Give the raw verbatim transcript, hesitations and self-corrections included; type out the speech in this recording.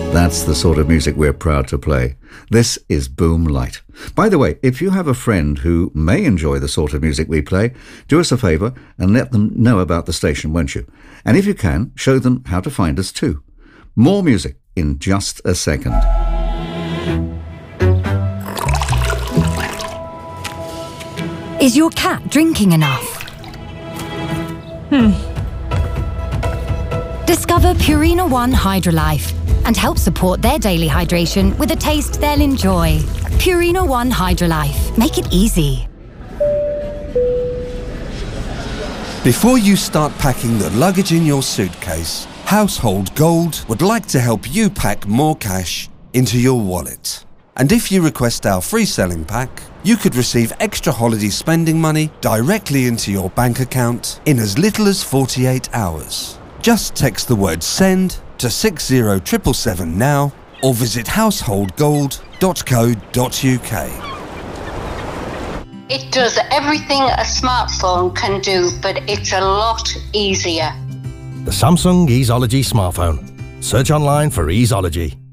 That's the sort of music we're proud to play. This is Boom Light. By the way, if you have a friend who may enjoy the sort of music we play, do us a favour and let them know about the station, won't you? And if you can, show them how to find us too. More music in just a second. Is your cat drinking enough? Hmm. Discover Purina One Hydrolife and help support their daily hydration with a taste they'll enjoy. Purina One Hydrolife. Make it easy. Before you start packing the luggage in your suitcase, Household Gold would like to help you pack more cash into your wallet. And if you request our free selling pack, you could receive extra holiday spending money directly into your bank account in as little as forty-eight hours. Just text the word SEND to six zero seven seven seven now or visit household gold dot co dot uk. It does everything a smartphone can do, but it's a lot easier. The Samsung Easeology smartphone. Search online for Easeology.